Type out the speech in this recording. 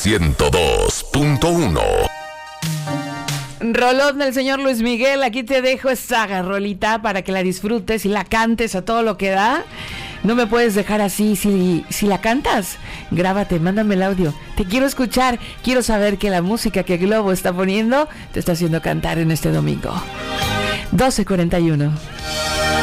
102.1. Rolón del señor Luis Miguel, aquí te dejo esta rolita para que la disfrutes y la cantes a todo lo que da. No me puedes dejar así. Si la cantas, grábate, mándame el audio. Te quiero escuchar, quiero saber que la música que Globo está poniendo te está haciendo cantar en este domingo. 12:41.